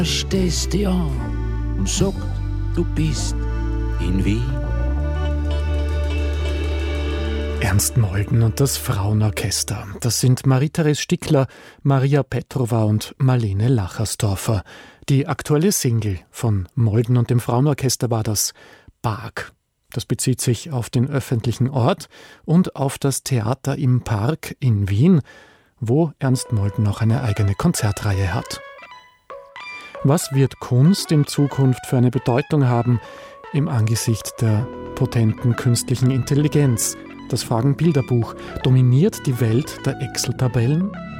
Stehst dich an und sagt, du bist in Wien. Ernst Molden und das Frauenorchester. Das sind Marie-Therese Stickler, Maria Petrova und Marlene Lachersdorfer. Die aktuelle Single von Molden und dem Frauenorchester war das Park. Das bezieht sich auf den öffentlichen Ort und auf das Theater im Park in Wien, wo Ernst Molden noch eine eigene Konzertreihe hat. Was wird Kunst in Zukunft für eine Bedeutung haben im Angesicht der potenten künstlichen Intelligenz? Das Fragen-Bilderbuch. Dominiert die Welt der Excel-Tabellen?